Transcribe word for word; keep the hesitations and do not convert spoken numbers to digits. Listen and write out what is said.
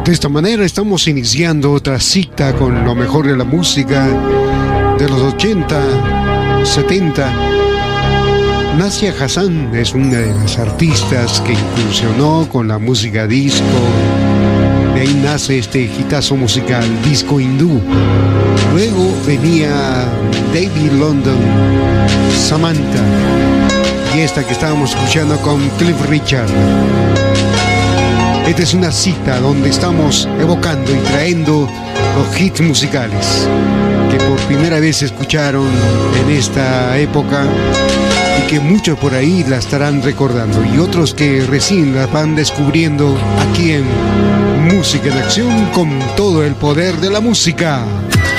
De esta manera estamos iniciando otra cita con lo mejor de la música de los ochenta, setenta. Nasia Hassan es una de las artistas que incursionó con la música disco. De ahí nace este hitazo musical, disco hindú. Luego venía David London, Samantha, y esta que estábamos escuchando con Cliff Richard. Esta es una cita donde estamos evocando y trayendo los hits musicales que por primera vez se escucharon en esta época y que muchos por ahí la estarán recordando y otros que recién la van descubriendo aquí en Música en Acción con todo el poder de la música.